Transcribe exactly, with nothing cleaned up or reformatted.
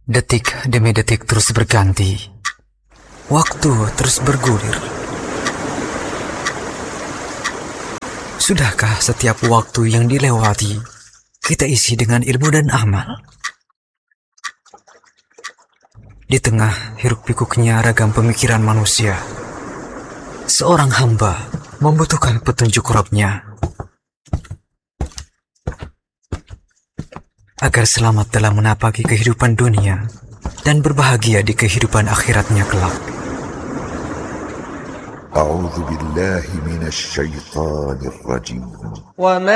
Detik demi detik terus berganti. Waktu terus bergulir. Sudahkah setiap waktu yang dilewati kita isi dengan ilmu dan amal? Di tengah hiruk pikuknya ragam pemikiran manusia, seorang hamba membutuhkan petunjuk Rabb-Nya agar selamat dalam menapaki kehidupan dunia dan berbahagia di kehidupan akhiratnya kelak. A'udzu billahi minasy syaithanir rajim.